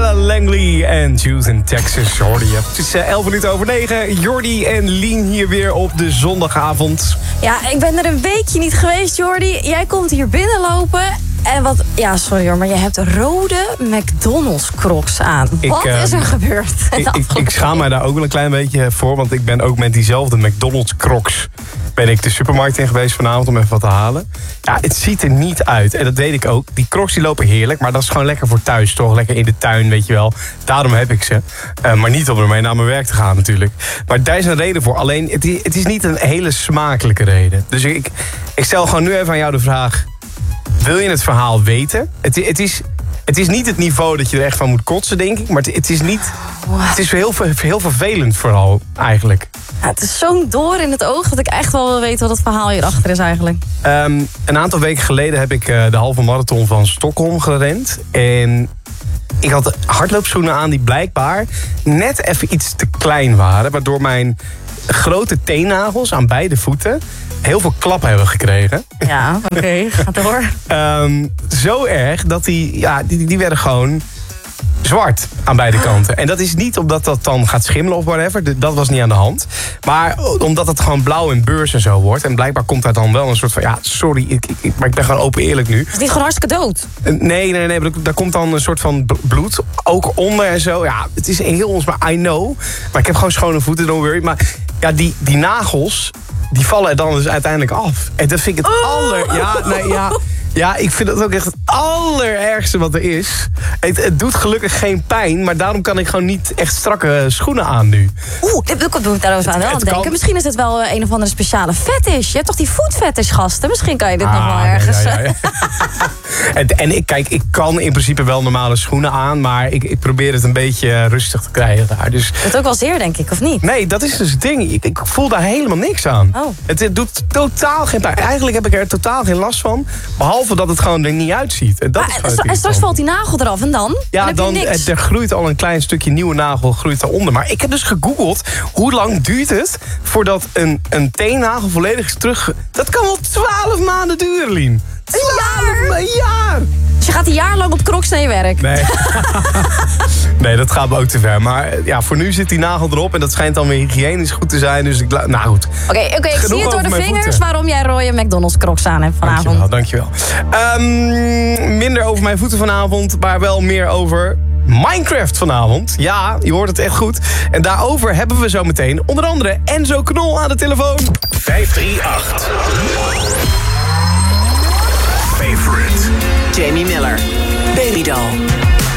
Ella Langley en Juice in Texas, hoorde je. Het is 11 minuten over 9. Jordi en Lien hier weer op de zondagavond. Ja, ik ben er een weekje niet geweest, Jordi. Jij komt hier binnenlopen en wat... Ja, sorry hoor, maar je hebt rode McDonald's Crocs aan. Wat is er gebeurd? Ik schaam mij daar ook wel een klein beetje voor, want ik ben ook met diezelfde McDonald's Crocs ben ik de supermarkt in geweest vanavond om even wat te halen. Ja, het ziet er niet uit. En dat weet ik ook. Die Crocs die lopen heerlijk, maar dat is gewoon lekker voor thuis, toch? Lekker in de tuin, weet je wel. Daarom heb ik ze. Maar niet om ermee naar mijn werk te gaan natuurlijk. Maar daar is een reden voor. Alleen, het is niet een hele smakelijke reden. Dus ik stel gewoon nu even aan jou de vraag. Wil je het verhaal weten? Het is niet het niveau dat je er echt van moet kotsen, denk ik. Maar het is niet... Het is heel vervelend vooral, eigenlijk. Ja, het is zo'n door in het oog dat ik echt wel wil weten wat het verhaal hierachter is eigenlijk. Een aantal weken geleden heb ik de halve marathon van Stockholm gerend. En ik had hardloopschoenen aan die blijkbaar net even iets te klein waren. Waardoor mijn grote teennagels aan beide voeten heel veel klap hebben gekregen. Ja, oké, ga door. Zo erg dat die werden gewoon zwart aan beide kanten. En dat is niet omdat dat dan gaat schimmelen of whatever. Dat was niet aan de hand. Maar omdat het gewoon blauw en beurs en zo wordt. En blijkbaar komt daar dan wel een soort van... Ja, sorry, maar ik ben gewoon open eerlijk nu. Is het niet gewoon hartstikke dood? Nee. Daar komt dan een soort van bloed. Ook onder en zo. Ja, het is heel ons, maar I know. Maar ik heb gewoon schone voeten, don't worry. Maar ja, die nagels, die vallen er dan dus uiteindelijk af. En dat vind ik het Ja, ik vind dat ook echt het allerergste wat er is. Het doet gelukkig geen pijn, maar daarom kan ik gewoon niet echt strakke schoenen aan nu. Ik moet daar aan denken. Misschien is het wel een of andere speciale fetish. Je hebt toch die food fetish, gasten? Misschien kan je dit nog wel ergens... Ja. Ik kan in principe wel normale schoenen aan, maar ik probeer het een beetje rustig te krijgen daar. Dus... Het ook wel zeer, denk ik, of niet? Nee, dat is dus het ding. Ik voel daar helemaal niks aan. Oh. Het doet totaal geen pijn. Eigenlijk heb ik er totaal geen last van. Behalve dat het gewoon er niet uitziet. En straks valt die nagel eraf en dan? Ja, dan er groeit al een klein stukje nieuwe nagel groeit daaronder. Maar ik heb dus gegoogeld, hoe lang duurt het voordat een teennagel volledig is terug... Dat kan wel 12 maanden duren, Lien. Een jaar! Dus je gaat een jaar lang op Crocs naar je werk? Nee. Nee, dat gaat me ook te ver. Maar ja, voor nu zit die nagel erop en dat schijnt dan weer hygiënisch goed te zijn. Dus nou goed. Oké, ik zie het door de vingers voeten. Waarom jij rode McDonald's Crocs aan hebt vanavond. Dankjewel. Minder over mijn voeten vanavond, maar wel meer over Minecraft vanavond. Ja, je hoort het echt goed. En daarover hebben we zo meteen onder andere Enzo Knol aan de telefoon. 538. Favorite. Jamie Miller, Baby Doll.